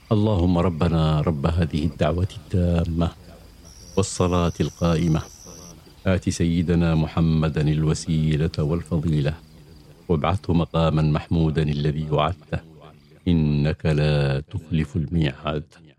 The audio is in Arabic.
اللهم ربنا رب هذه الدعوة التامة والصلاة القائمة، آت سيدنا محمدا الوسيلة والفضيلة، وابعثه مقاما محمودا الذي وعدته، إنك لا تخلف الميعاد.